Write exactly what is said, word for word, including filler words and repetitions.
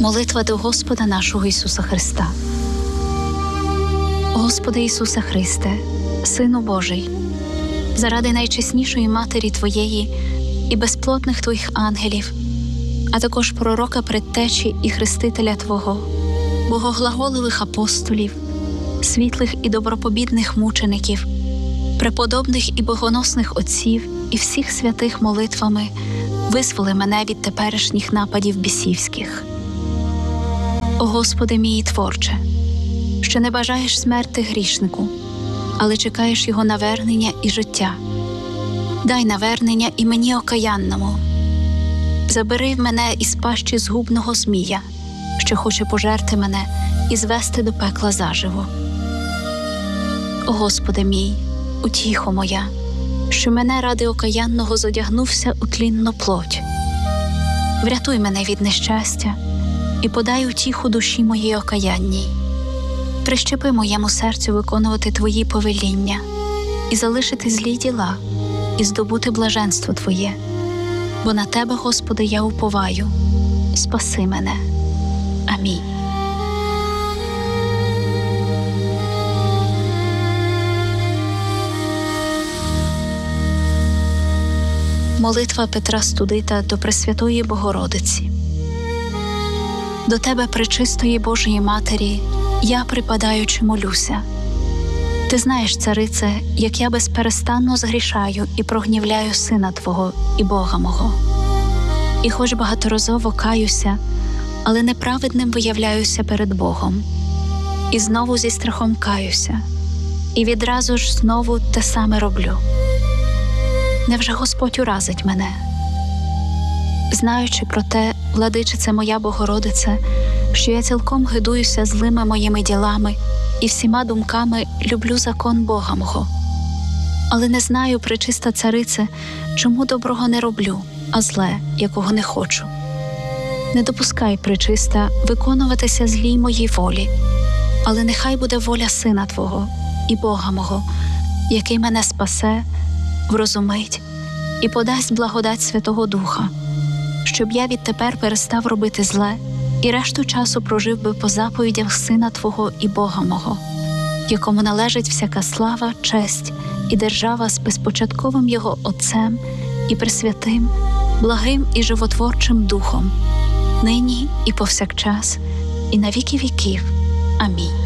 Молитва до Господа нашого Ісуса Христа. Господи Ісусе Христе, Сину Божий, заради найчеснішої Матері Твоєї і безплотних Твоїх ангелів, а також пророка Предтечі і Хрестителя Твого, богоглаголивих апостолів, світлих і добропобідних мучеників, преподобних і богоносних отців і всіх святих молитвами визволи мене від теперішніх нападів бісівських. О Господи мій Творче, що не бажаєш смерти грішнику, але чекаєш його навернення і життя. Дай навернення і мені окаянному. Забери в мене із пащі згубного змія, що хоче пожерти мене і звести до пекла заживо. О Господи мій, утіхо моя, що мене ради окаянного зодягнувся у тлінну плоть. Врятуй мене від нещастя і подай утіху душі моїй окаянній. Прищепи моєму серцю виконувати Твої повеління і залишити злі діла, і здобути блаженство Твоє. Бо на Тебе, Господи, я уповаю. Спаси мене. Амінь. Молитва Петра Студита до Пресвятої Богородиці. До Тебе, пречистої Божої Матері, я, припадаючи, молюся. Ти знаєш, царице, як я безперестанно згрішаю і прогнівляю Сина Твого і Бога мого. І хоч багаторазово каюся, але неправедним виявляюся перед Богом. І знову зі страхом каюся, і відразу ж знову те саме роблю. Невже Господь уразить мене? Знаючи про те, владичице моя Богородице, що я цілком гидуюся злими моїми ділами і всіма думками люблю закон Бога мого. Але не знаю, пречиста царице, чому доброго не роблю, а зле, якого не хочу. Не допускай, пречиста, виконуватися злій моїй волі, але нехай буде воля Сина Твого і Бога мого, який мене спасе, врозумить і подасть благодать Святого Духа, щоб я відтепер перестав робити зле і решту часу прожив би по заповідях Сина Твого і Бога мого, якому належить всяка слава, честь і держава з безпочатковим Його Отцем і Пресвятим, благим і животворчим Духом, нині і повсякчас, і на віки віків. Амінь.